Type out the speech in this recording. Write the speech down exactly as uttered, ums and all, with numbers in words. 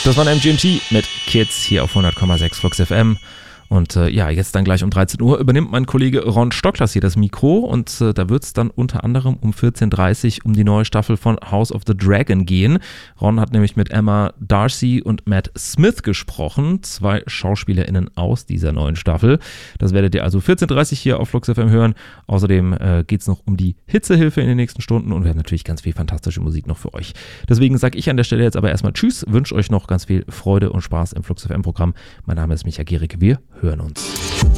Das war ein M G M T mit Kids hier auf hundert Komma sechs Flux F M. Und äh, ja, jetzt dann gleich um dreizehn Uhr übernimmt mein Kollege Ron Stocklas hier das Mikro und äh, da wird es dann unter anderem um vierzehn Uhr dreißig um die neue Staffel von House of the Dragon gehen. Ron hat nämlich mit Emma Darcy und Matt Smith gesprochen, zwei SchauspielerInnen aus dieser neuen Staffel. Das werdet ihr also vierzehn Uhr dreißig hier auf Flux F M hören. Außerdem äh, geht es noch um die Hitzehilfe in den nächsten Stunden und wir haben natürlich ganz viel fantastische Musik noch für euch. Deswegen sage ich an der Stelle jetzt aber erstmal Tschüss, wünsche euch noch ganz viel Freude und Spaß im Flux F M Programm. Mein Name ist Micha Gehrig, wir hören uns.